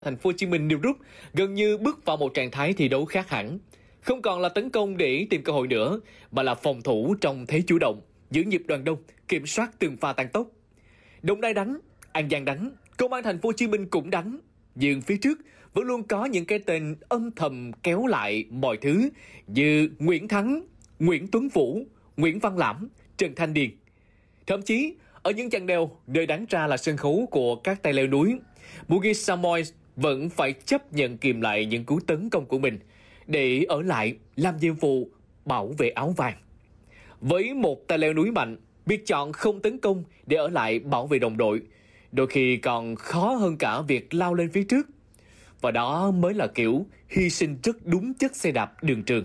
Thành phố Hồ Chí Minh New Group gần như bước vào một trạng thái thi đấu khác hẳn. Không còn là tấn công để tìm cơ hội nữa, mà là phòng thủ trong thế chủ động, giữ nhịp đoàn đông, kiểm soát từng pha tăng tốc. Đồng Nai đánh, An Giang đánh, Công an Thành phố Hồ Chí Minh cũng đánh, nhưng phía trước vẫn luôn có những cái tên âm thầm kéo lại mọi thứ như Nguyễn Thắng, Nguyễn Tuấn Vũ, Nguyễn Văn Lãm, Trần Thanh Điền. Thậm chí ở những chặng đèo nơi đáng ra là sân khấu của các tay leo núi, Mugi Samoy vẫn phải chấp nhận kìm lại những cú tấn công của mình để ở lại làm nhiệm vụ bảo vệ áo vàng. Với một tay leo núi mạnh, việc chọn không tấn công để ở lại bảo vệ đồng đội đôi khi còn khó hơn cả việc lao lên phía trước. Và đó mới là kiểu hy sinh rất đúng chất xe đạp đường trường.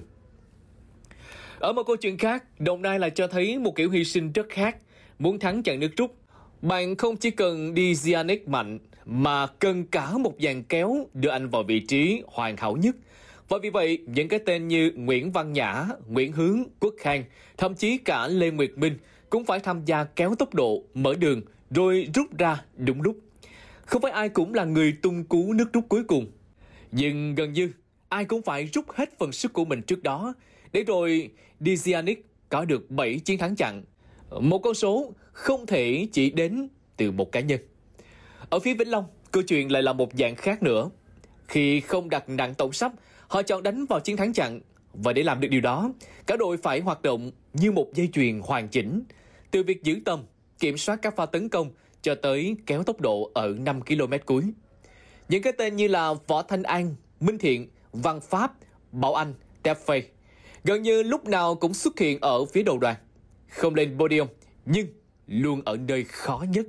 Ở một câu chuyện khác, Đồng Nai lại cho thấy một kiểu hy sinh rất khác. Muốn thắng chặng nước rút, bạn không chỉ cần đi Zianek mạnh, mà cần cả một dàn kéo đưa anh vào vị trí hoàn hảo nhất. Và vì vậy, những cái tên như Nguyễn Văn Nhã, Nguyễn Hướng, Quốc Khang, thậm chí cả Lê Nguyệt Minh cũng phải tham gia kéo tốc độ, mở đường, rồi rút ra đúng lúc. Không phải ai cũng là người tung cú nước rút cuối cùng, nhưng gần như ai cũng phải rút hết phần sức của mình trước đó, để rồi Dizianic có được 7 chiến thắng chặn. Một con số không thể chỉ đến từ một cá nhân. Ở phía Vĩnh Long, câu chuyện lại là một dạng khác nữa. Khi không đặt nặng tổng sắp, họ chọn đánh vào chiến thắng chặn. Và để làm được điều đó, cả đội phải hoạt động như một dây chuyền hoàn chỉnh. Từ việc giữ tầm, kiểm soát các pha tấn công, cho tới kéo tốc độ ở 5 km cuối. Những cái tên như là Võ Thanh An, Minh Thiện, Văn Pháp, Bảo Anh, Tefei gần như lúc nào cũng xuất hiện ở phía đầu đoàn. Không lên podium, nhưng luôn ở nơi khó nhất.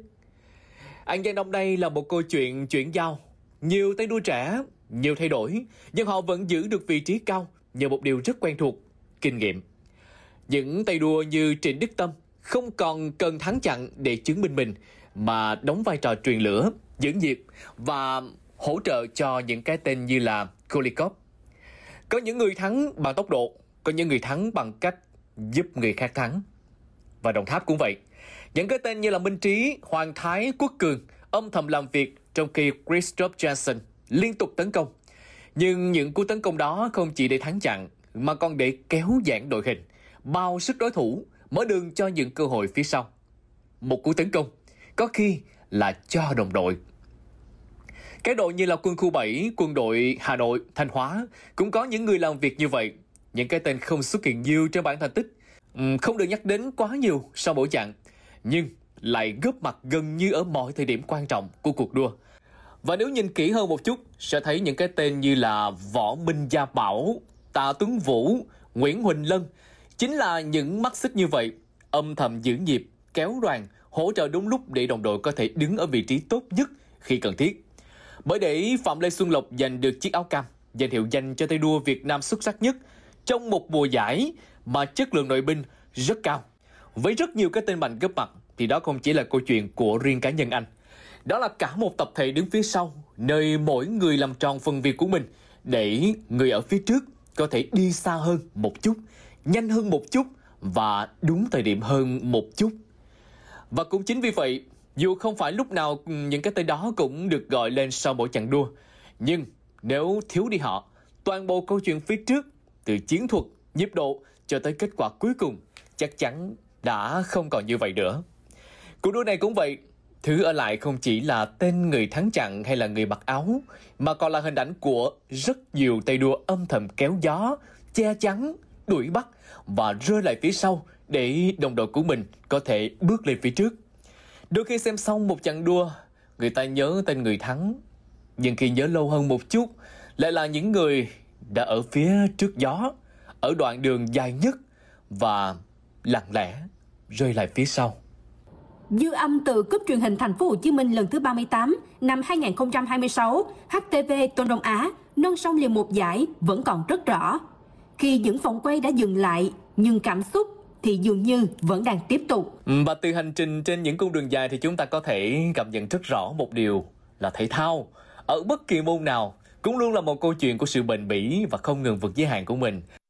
An Giang Đông đây là một câu chuyện chuyển giao. Nhiều tay đua trẻ, nhiều thay đổi, nhưng họ vẫn giữ được vị trí cao nhờ một điều rất quen thuộc, kinh nghiệm. Những tay đua như Trịnh Đức Tâm không còn cần thắng chặn để chứng minh mình, mà đóng vai trò truyền lửa, giữ nhịp và hỗ trợ cho những cái tên như là Kolikov. Có những người thắng bằng tốc độ, có những người thắng bằng cách giúp người khác thắng. Và Đồng Tháp cũng vậy. Những cái tên như là Minh Trí, Hoàng Thái, Quốc Cường âm thầm làm việc, trong khi Christoph Johnson liên tục tấn công. Nhưng những cú tấn công đó không chỉ để thắng chặn, mà còn để kéo giãn đội hình, bao sức đối thủ, mở đường cho những cơ hội phía sau. Một cú tấn công có khi là cho đồng đội. Cái đội như là quân khu 7, quân đội Hà Nội, Thanh Hóa cũng có những người làm việc như vậy. Những cái tên không xuất hiện nhiều trên bảng thành tích, không được nhắc đến quá nhiều sau mỗi chặng, nhưng lại góp mặt gần như ở mọi thời điểm quan trọng của cuộc đua. Và nếu nhìn kỹ hơn một chút, sẽ thấy những cái tên như là Võ Minh Gia Bảo, Tạ Tuấn Vũ, Nguyễn Huỳnh Lân chính là những mắt xích như vậy, âm thầm giữ nhịp, kéo đoàn, hỗ trợ đúng lúc để đồng đội có thể đứng ở vị trí tốt nhất khi cần thiết. Bởi để Phạm Lê Xuân Lộc giành được chiếc áo cam, danh hiệu dành cho tay đua Việt Nam xuất sắc nhất trong một mùa giải mà chất lượng nội binh rất cao, với rất nhiều cái tên mạnh góp mặt, thì đó không chỉ là câu chuyện của riêng cá nhân anh. Đó là cả một tập thể đứng phía sau, nơi mỗi người làm tròn phần việc của mình để người ở phía trước có thể đi xa hơn một chút, nhanh hơn một chút và đúng thời điểm hơn một chút. Và cũng chính vì vậy, dù không phải lúc nào những cái tên đó cũng được gọi lên sau mỗi chặng đua, nhưng nếu thiếu đi họ, toàn bộ câu chuyện phía trước, từ chiến thuật, nhịp độ cho tới kết quả cuối cùng, chắc chắn đã không còn như vậy nữa. Cuộc đua này cũng vậy, thứ ở lại không chỉ là tên người thắng chặn hay là người mặc áo, mà còn là hình ảnh của rất nhiều tay đua âm thầm kéo gió, che chắn, đuổi bắt và rơi lại phía sau để đồng đội của mình có thể bước lên phía trước. Đôi khi xem xong một chặng đua, người ta nhớ tên người thắng, nhưng khi nhớ lâu hơn một chút, lại là những người đã ở phía trước gió, ở đoạn đường dài nhất và lặng lẽ rơi lại phía sau. Dư âm từ cúp truyền hình Thành phố Hồ Chí Minh lần thứ 38 năm 2026, HTV Tôn Đông Á nâng xong liền một giải vẫn còn rất rõ. Khi những phòng quay đã dừng lại, nhưng cảm xúc thì dường như vẫn đang tiếp tục. Và từ hành trình trên những cung đường dài thì chúng ta có thể cảm nhận rất rõ một điều là thể thao, ở bất kỳ môn nào, cũng luôn là một câu chuyện của sự bền bỉ và không ngừng vượt giới hạn của mình.